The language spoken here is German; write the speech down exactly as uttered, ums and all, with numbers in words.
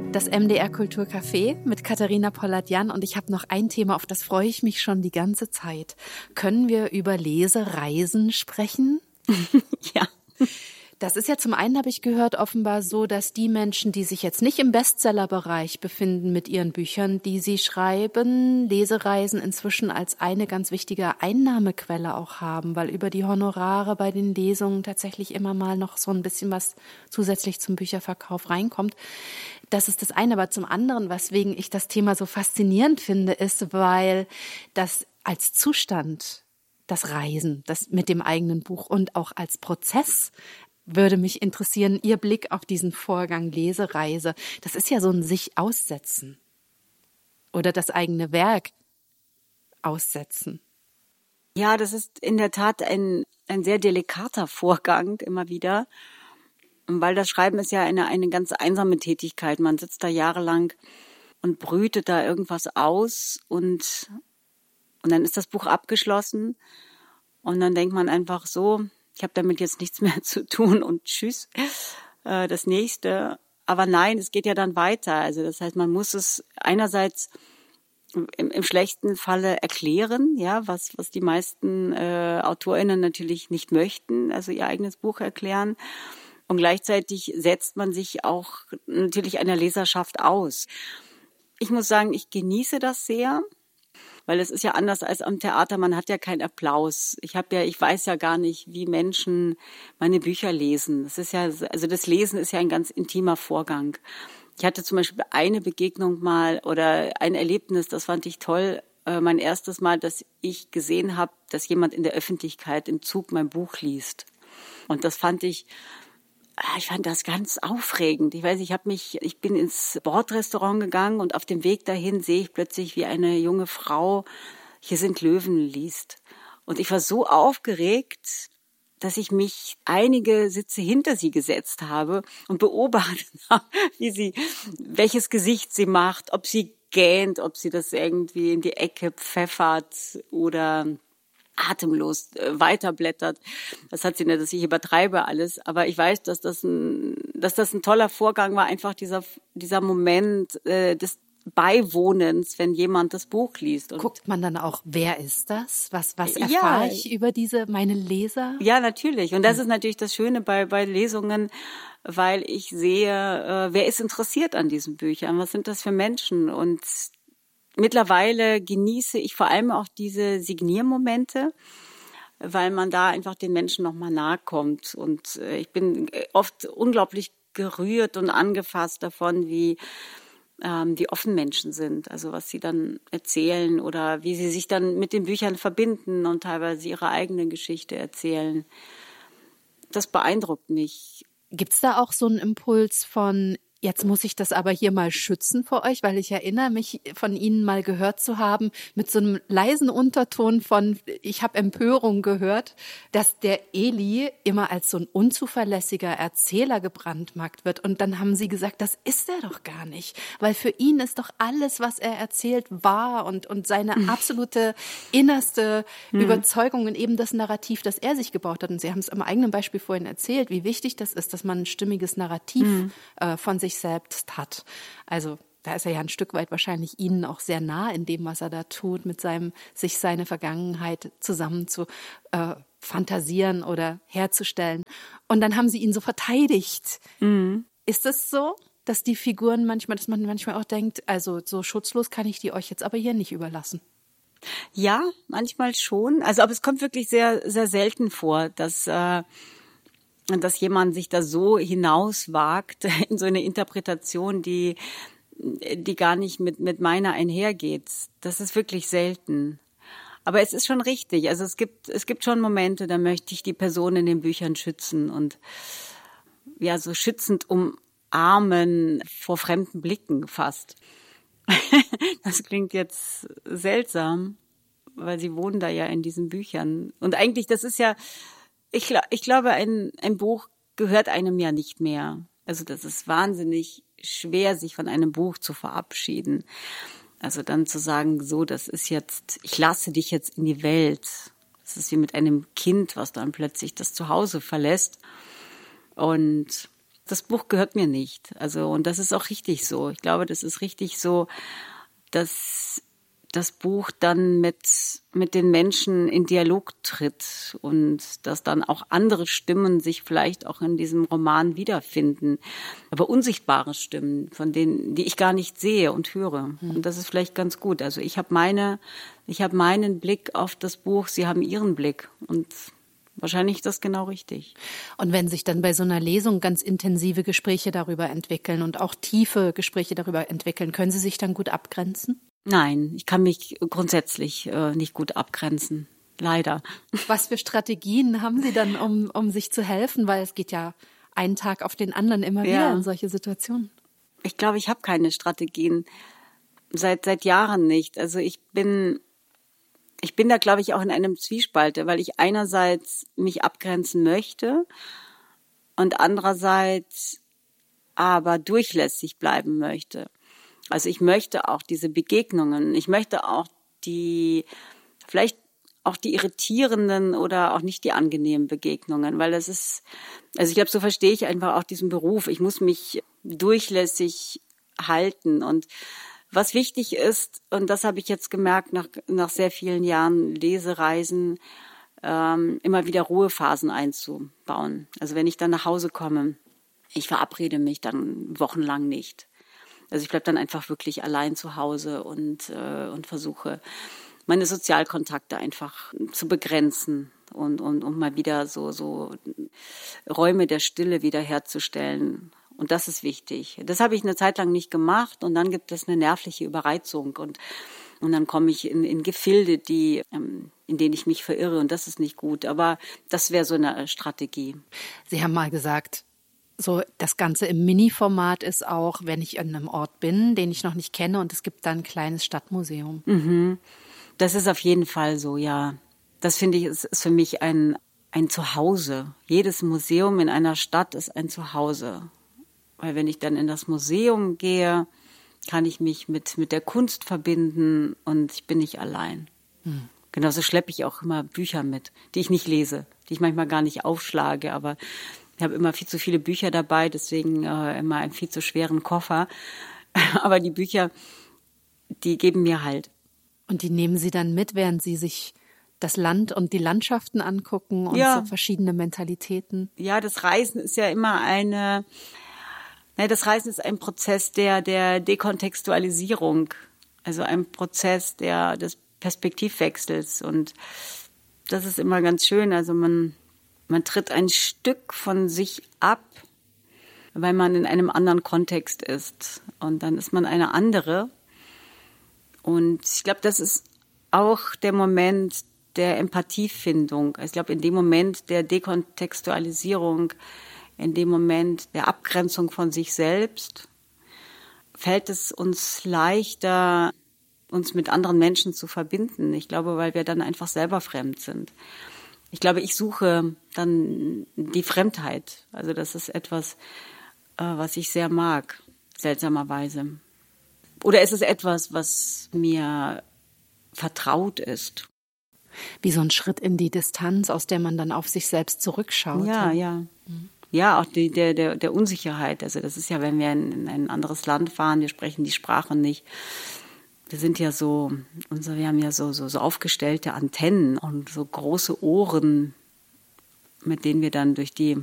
Das M D R Kulturcafé mit Katharina Pollert-Jahn und ich habe noch ein Thema, auf das freue ich mich schon die ganze Zeit. Können wir über Lesereisen sprechen? Ja. Das ist ja zum einen, habe ich gehört, offenbar so, dass die Menschen, die sich jetzt nicht im Bestsellerbereich befinden mit ihren Büchern, die sie schreiben, Lesereisen inzwischen als eine ganz wichtige Einnahmequelle auch haben, weil über die Honorare bei den Lesungen tatsächlich immer mal noch so ein bisschen was zusätzlich zum Bücherverkauf reinkommt. Das ist das eine, aber zum anderen, weswegen ich das Thema so faszinierend finde, ist, weil das als Zustand, das Reisen, das mit dem eigenen Buch und auch als Prozess würde mich interessieren, Ihr Blick auf diesen Vorgang Lesereise. Das ist ja so ein sich aussetzen oder das eigene Werk aussetzen. Ja, das ist in der Tat ein, ein sehr delikater Vorgang immer wieder, weil das Schreiben ist ja eine, eine ganz einsame Tätigkeit. Man sitzt da jahrelang und brütet da irgendwas aus und, und dann ist das Buch abgeschlossen und dann denkt man einfach so, ich habe damit jetzt nichts mehr zu tun und tschüss, äh, das nächste. Aber nein, es geht ja dann weiter. Also das heißt, man muss es einerseits im, im schlechten Falle erklären, ja, was was die meisten äh, AutorInnen natürlich nicht möchten, also ihr eigenes Buch erklären. Und gleichzeitig setzt man sich auch natürlich einer Leserschaft aus. Ich muss sagen, ich genieße das sehr. Weil es ist ja anders als am Theater, man hat ja keinen Applaus. Ich habe ja, ich weiß ja gar nicht, wie Menschen meine Bücher lesen. Das ist ja, also das Lesen ist ja ein ganz intimer Vorgang. Ich hatte zum Beispiel eine Begegnung mal oder ein Erlebnis, das fand ich toll. Äh, mein erstes Mal, dass ich gesehen habe, dass jemand in der Öffentlichkeit im Zug mein Buch liest. Und das fand ich, ich fand das ganz aufregend. Ich weiß, ich habe mich, ich bin ins Bordrestaurant gegangen und auf dem Weg dahin sehe ich plötzlich, wie eine junge Frau Hier sind Löwen liest. Und ich war so aufgeregt, dass ich mich einige Sitze hinter sie gesetzt habe und beobachtet habe, wie sie, welches Gesicht sie macht, ob sie gähnt, ob sie das irgendwie in die Ecke pfeffert oder atemlos äh, weiterblättert. Das hat sie nicht, dass ich übertreibe alles, aber ich weiß, dass das ein, dass das ein toller Vorgang war, einfach dieser dieser Moment äh, des Beiwohnens, wenn jemand das Buch liest. Und guckt man dann auch, wer ist das? Was was erfahre ja. ich über diese meine Leser? Ja, natürlich. Und das ist natürlich das Schöne bei bei Lesungen, weil ich sehe, äh, wer ist interessiert an diesen Büchern? Was sind das für Menschen? Und mittlerweile genieße ich vor allem auch diese Signiermomente, weil man da einfach den Menschen nochmal nahe kommt. Und ich bin oft unglaublich gerührt und angefasst davon, wie ähm, die offen Menschen sind. Also was sie dann erzählen oder wie sie sich dann mit den Büchern verbinden und teilweise ihre eigene Geschichte erzählen. Das beeindruckt mich. Gibt's da auch so einen Impuls von, jetzt muss ich das aber hier mal schützen vor euch, weil ich erinnere mich, von Ihnen mal gehört zu haben, mit so einem leisen Unterton von, ich habe Empörung gehört, dass der Eli immer als so ein unzuverlässiger Erzähler gebrandmarkt wird. Und dann haben Sie gesagt, das ist er doch gar nicht, weil für ihn ist doch alles, was er erzählt, wahr und, und seine absolute innerste mhm. Überzeugung und eben das Narrativ, das er sich gebaut hat. Und Sie haben es am eigenen Beispiel vorhin erzählt, wie wichtig das ist, dass man ein stimmiges Narrativ mhm. äh, von sich selbst hat. Also da ist er ja ein Stück weit wahrscheinlich Ihnen auch sehr nah in dem, was er da tut, mit seinem, sich seine Vergangenheit zusammen zu äh, fantasieren oder herzustellen. Und dann haben Sie ihn so verteidigt. Mhm. Ist es so, dass die Figuren manchmal, dass man manchmal auch denkt, also so schutzlos kann ich die euch jetzt aber hier nicht überlassen? Ja, manchmal schon. Also aber es kommt wirklich sehr, sehr selten vor, dass äh, dass jemand sich da so hinauswagt in so eine Interpretation, die die gar nicht mit mit meiner einhergeht. Das ist wirklich selten. Aber es ist schon richtig. Also es gibt es gibt schon Momente, da möchte ich die Person in den Büchern schützen und ja so schützend umarmen vor fremden Blicken fast. Das klingt jetzt seltsam, weil sie wohnen da ja in diesen Büchern. Und eigentlich, das ist ja Ich, ich glaube, ein, ein Buch gehört einem ja nicht mehr. Also das ist wahnsinnig schwer, sich von einem Buch zu verabschieden. Also dann zu sagen, so, das ist jetzt, ich lasse dich jetzt in die Welt. Das ist wie mit einem Kind, was dann plötzlich das Zuhause verlässt. Und das Buch gehört mir nicht. Also, und das ist auch richtig so. Ich glaube, das ist richtig so, dass das Buch dann mit, mit den Menschen in Dialog tritt und dass dann auch andere Stimmen sich vielleicht auch in diesem Roman wiederfinden. Aber unsichtbare Stimmen, von denen, die ich gar nicht sehe und höre. Und das ist vielleicht ganz gut. Also ich habe meine, ich habe meinen Blick auf das Buch, Sie haben Ihren Blick. Und wahrscheinlich ist das genau richtig. Und wenn sich dann bei so einer Lesung ganz intensive Gespräche darüber entwickeln und auch tiefe Gespräche darüber entwickeln, können Sie sich dann gut abgrenzen? Nein, ich kann mich grundsätzlich äh, nicht gut abgrenzen. Leider. Was für Strategien haben Sie dann, um, um sich zu helfen? Weil es geht ja einen Tag auf den anderen immer Ja. wieder in solche Situationen. Ich glaube, ich habe keine Strategien. Seit, seit Jahren nicht. Also ich bin, ich bin da, glaube ich, auch in einem Zwiespalt, weil ich einerseits mich abgrenzen möchte und andererseits aber durchlässig bleiben möchte. Also ich möchte auch diese Begegnungen, ich möchte auch die, vielleicht auch die irritierenden oder auch nicht die angenehmen Begegnungen, weil das ist, also ich glaube, so verstehe ich einfach auch diesen Beruf. Ich muss mich durchlässig halten und was wichtig ist, und das habe ich jetzt gemerkt nach, nach sehr vielen Jahren Lesereisen, ähm, immer wieder Ruhephasen einzubauen. Also wenn ich dann nach Hause komme, ich verabrede mich dann wochenlang nicht. Also ich bleibe dann einfach wirklich allein zu Hause und, äh, und versuche, meine Sozialkontakte einfach zu begrenzen und, und um mal wieder so, so Räume der Stille wiederherzustellen. Und das ist wichtig. Das habe ich eine Zeit lang nicht gemacht und dann gibt es eine nervliche Überreizung und, und dann komme ich in, in Gefilde, die, ähm, in denen ich mich verirre und das ist nicht gut. Aber das wäre so eine Strategie. Sie haben mal gesagt, so das Ganze im Mini-Format ist auch, wenn ich an einem Ort bin, den ich noch nicht kenne und es gibt da ein kleines Stadtmuseum. Mhm. Das ist auf jeden Fall so, ja. Das finde ich, ist, ist für mich ein, ein Zuhause. Jedes Museum in einer Stadt ist ein Zuhause. Weil wenn ich dann in das Museum gehe, kann ich mich mit, mit der Kunst verbinden und ich bin nicht allein. Hm. Genauso schleppe ich auch immer Bücher mit, die ich nicht lese, die ich manchmal gar nicht aufschlage, aber ich habe immer viel zu viele Bücher dabei, deswegen äh, immer einen viel zu schweren Koffer. Aber die Bücher, die geben mir Halt. Und die nehmen Sie dann mit, während Sie sich das Land und die Landschaften angucken und ja. so verschiedene Mentalitäten? Ja, das Reisen ist ja immer eine, ne, das Reisen ist ein Prozess der, der Dekontextualisierung. Also ein Prozess der, des Perspektivwechsels. Und das ist immer ganz schön. Also man, man tritt ein Stück von sich ab, weil man in einem anderen Kontext ist. Und dann ist man eine andere. Und ich glaube, das ist auch der Moment der Empathiefindung. Ich glaube, in dem Moment der Dekontextualisierung, in dem Moment der Abgrenzung von sich selbst, fällt es uns leichter, uns mit anderen Menschen zu verbinden. Ich glaube, weil wir dann einfach selber fremd sind. Ich glaube, ich suche dann die Fremdheit. Also das ist etwas, was ich sehr mag, seltsamerweise. Oder ist es etwas, was mir vertraut ist? Wie so ein Schritt in die Distanz, aus der man dann auf sich selbst zurückschaut. Ja, ja. Mhm. Ja, auch die, der, der, der Unsicherheit. Also das ist ja, wenn wir in, in ein anderes Land fahren, wir sprechen die Sprache nicht. Wir sind ja so, unser, wir haben ja so, so, so aufgestellte Antennen und so große Ohren, mit denen wir dann durch die